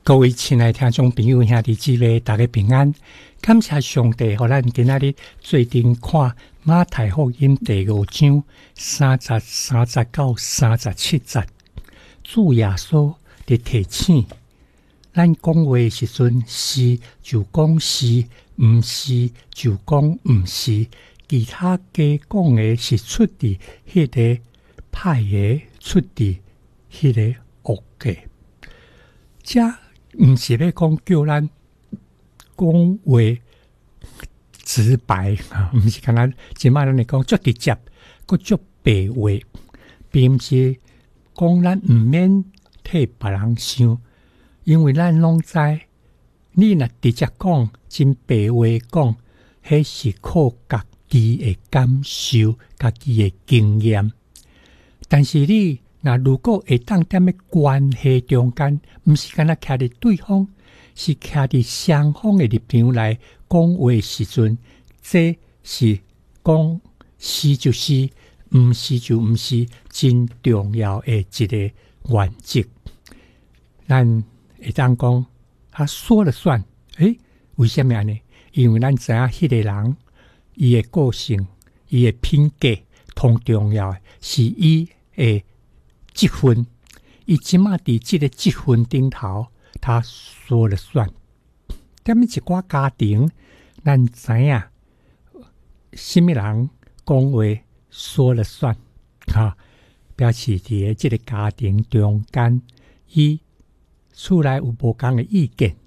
各位亲爱的听众朋友、兄弟姊妹，大家平安！感谢上帝，互咱今仔日做阵看马太福音第5章30到37节。主耶稣伫提醒咱讲话的时阵，是就讲是，毋是就讲毋是。其他加讲的是出伫迄个歹的，出伫迄个恶的。这毋是要讲叫咱讲话直白啊，毋是干那即摆咱来讲足直接，佫足白话，并毋是讲咱毋免替别人想，因为咱拢知，你若直接讲真白话讲，迄是靠家己的感受、家己的经验。但是你如果会当踮咧关系中间，毋是干那徛伫对方，是徛伫双方的立场来讲话时阵，这是讲是就是，毋是就毋是，真重要的一个原则。咱会当讲他说了算，为什么呢？因为咱知影迄个人，伊的个性、伊的品格，同重要的是伊的积分，伊即马伫即个积分顶头，他说了算。踮一寡家庭，咱知影什么人讲话说了算，表示伫即个家庭中间，伊厝内有无共的意见，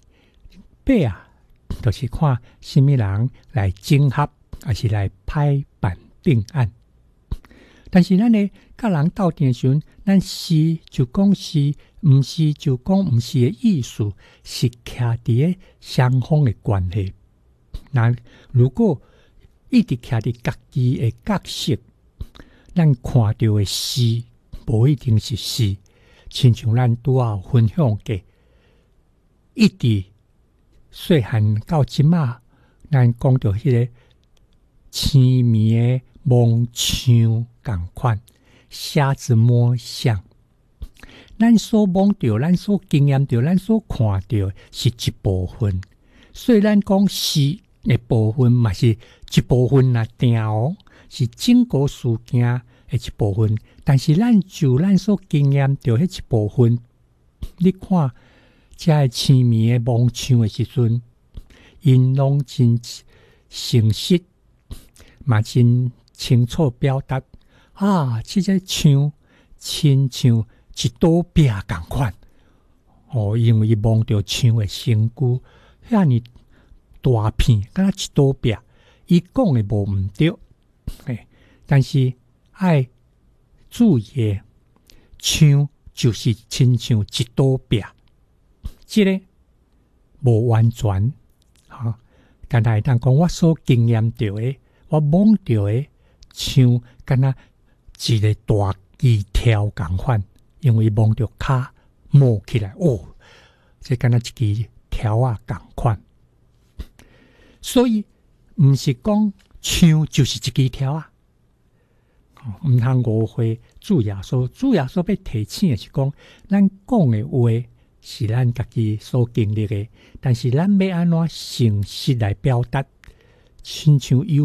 就是看什么人来整合，还是来拍板定案。但是咱呢，甲人斗阵的时阵，咱是就讲是，毋是就讲毋是的意思，是徛伫个双方的关系。如果一直徛伫家己的角色，咱看到的是无一定是是，亲像咱拄仔分享过，一直细汉到即马，咱讲到迄个青面的蒙像共款，瞎子摸象。咱所摸到、咱所经验到、咱所看到是一部分，所以咱讲是的部分嘛是一部分是整个事件的一部分。但是咱就咱所经验到迄一部分，你看这个青面的蒙像的时阵，因拢真诚实，嘛真清楚表达这个像亲像一朵壁同款。因为望到像的身躯遐尼大片，敢若一朵壁，伊讲的无毋对，但是爱注意，像就是亲像一朵壁，这个无完全但会当讲我所经验到的，我望到的，像敢若一个大枝条同款，因为望到骹摸起来，这敢若一枝条同款。所以毋是讲像就是一枝条毋通误会主耶稣。主耶稣要提醒的是讲，咱讲的话是咱家己所经历的，但是咱要安怎诚实来表达，亲像